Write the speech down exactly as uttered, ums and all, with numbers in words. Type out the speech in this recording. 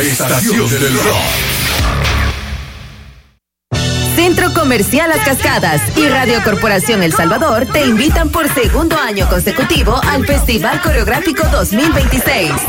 La estación del rock. Centro Comercial Las Cascadas y Radio Corporación El Salvador te invitan por segundo año consecutivo al Festival Coreográfico dos mil veintiséis.